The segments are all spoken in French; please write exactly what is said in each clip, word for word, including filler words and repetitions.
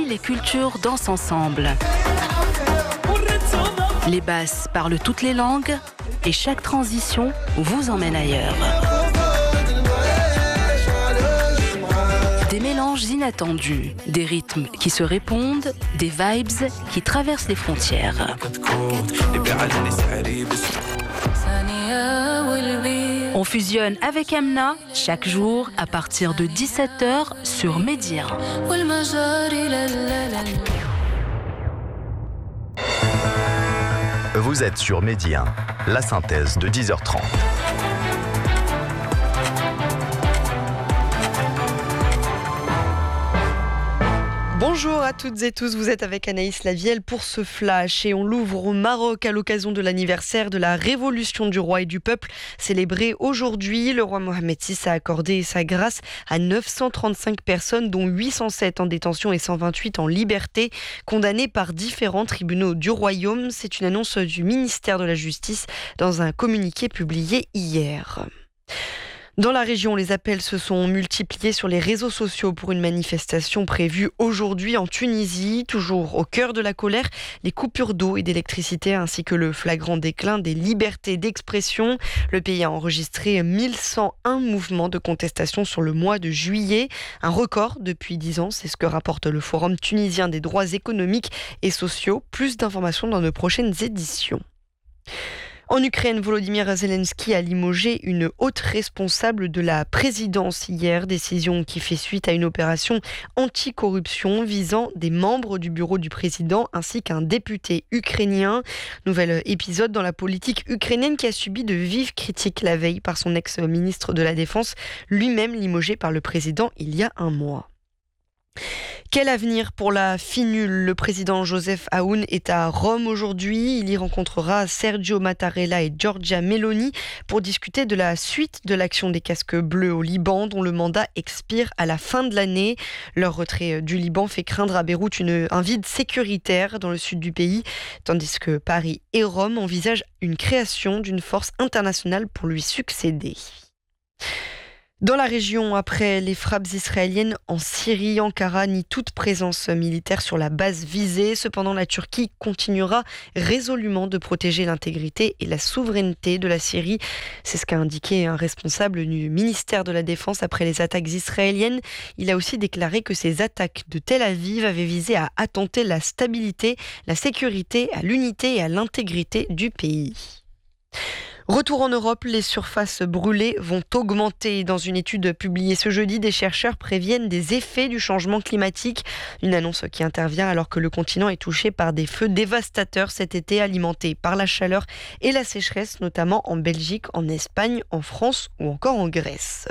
les cultures dansent ensemble. Les basses parlent toutes les langues et chaque transition vous emmène ailleurs. Des mélanges inattendus, des rythmes qui se répondent, des vibes qui traversent les frontières. On fusionne avec Amna chaque jour à partir de dix-sept heures sur Medi un. Vous êtes sur Medi un, la synthèse de dix heures trente. Bonjour à toutes et tous, vous êtes avec Anaïs Lavielle pour ce flash et on l'ouvre au Maroc à l'occasion de l'anniversaire de la révolution du roi et du peuple célébrée aujourd'hui. Le roi Mohamed six a accordé sa grâce à neuf cent trente-cinq personnes dont huit cent sept en détention et cent vingt-huit en liberté, condamnées par différents tribunaux du royaume. C'est une annonce du ministère de la Justice dans un communiqué publié hier. Dans la région, les appels se sont multipliés sur les réseaux sociaux pour une manifestation prévue aujourd'hui en Tunisie. Toujours au cœur de la colère, les coupures d'eau et d'électricité ainsi que le flagrant déclin des libertés d'expression. Le pays a enregistré mille cent un mouvements de contestation sur le mois de juillet. Un record depuis dix ans, c'est ce que rapporte le Forum tunisien des droits économiques et sociaux. Plus d'informations dans nos prochaines éditions. En Ukraine, Volodymyr Zelensky a limogé une haute responsable de la présidence hier, décision qui fait suite à une opération anticorruption visant des membres du bureau du président ainsi qu'un député ukrainien. Nouvel épisode dans la politique ukrainienne qui a subi de vives critiques la veille par son ex-ministre de la Défense, lui-même limogé par le président il y a un mois. Quel avenir pour la finule ? Le président Joseph Aoun est à Rome aujourd'hui. Il y rencontrera Sergio Mattarella et Giorgia Meloni pour discuter de la suite de l'action des casques bleus au Liban, dont le mandat expire à la fin de l'année. Leur retrait du Liban fait craindre à Beyrouth une, un vide sécuritaire dans le sud du pays, tandis que Paris et Rome envisagent une création d'une force internationale pour lui succéder. Dans la région, après les frappes israéliennes en Syrie, Ankara nie toute présence militaire sur la base visée. Cependant, la Turquie continuera résolument de protéger l'intégrité et la souveraineté de la Syrie. C'est ce qu'a indiqué un responsable du ministère de la Défense après les attaques israéliennes. Il a aussi déclaré que ces attaques de Tel Aviv avaient visé à attenter la stabilité, la sécurité, à l'unité et à l'intégrité du pays. Retour en Europe, les surfaces brûlées vont augmenter. Dans une étude publiée ce jeudi, des chercheurs préviennent des effets du changement climatique. Une annonce qui intervient alors que le continent est touché par des feux dévastateurs cet été, alimentés par la chaleur et la sécheresse, notamment en Belgique, en Espagne, en France ou encore en Grèce.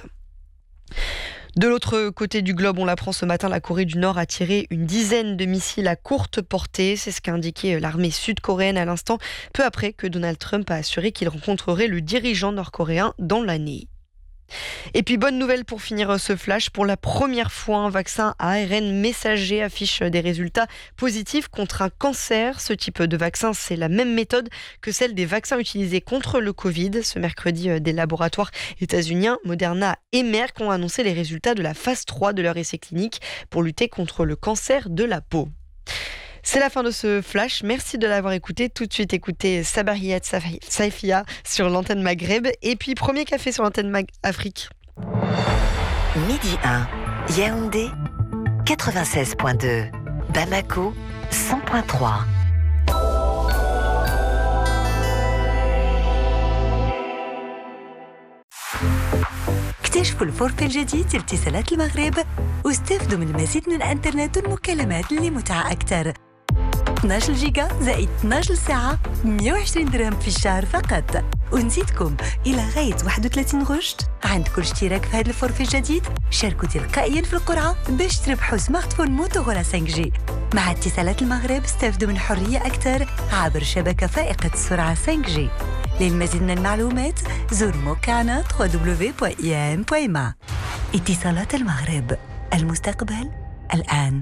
De l'autre côté du globe, on l'apprend ce matin, la Corée du Nord a tiré une dizaine de missiles à courte portée. C'est ce qu'a indiqué l'armée sud-coréenne à l'instant, peu après que Donald Trump a assuré qu'il rencontrerait le dirigeant nord-coréen dans l'année. Et puis bonne nouvelle pour finir ce flash, pour la première fois un vaccin à A R N messager affiche des résultats positifs contre un cancer. Ce type de vaccin, c'est la même méthode que celle des vaccins utilisés contre le Covid. Ce mercredi, des laboratoires états-uniens Moderna et Merck ont annoncé les résultats de la phase trois de leur essai clinique pour lutter contre le cancer de la peau. C'est la fin de ce flash. Merci de l'avoir écouté. Tout de suite, écoutez Sabahiyat Saifia sur l'antenne Maghreb. Et puis, premier café sur l'antenne Mag- Afrique. Midi un, Yaoundé, quatre-vingt-seize virgule deux. Bamako, cent virgule trois. اكتشفوا الفورفي الجديد لاتصالات المغرب واستفدوا من المزيد من الانترنت والمكالمات لمتعة أكثر. اثنا عشر جيجا زائد اثنا عشر ساعة مئة وعشرين درهم في الشهر فقط. ونزيدكم إلى غاية واحد وثلاثين غشت. عند كل اشتراك في هذا الفورفي الجديد شاركوا تلقائيا في القرعة باش تربحوا سمارت فون موتورولا خمسة جي. مع اتصالات المغرب استفدوا من حرية أكثر عبر شبكة فائقة السرعة خمسة جي. للمزيد من المعلومات زور موقعنا دبليو دبليو دبليو دوت اي ام دوت ام. اتصالات المغرب، المستقبل الآن.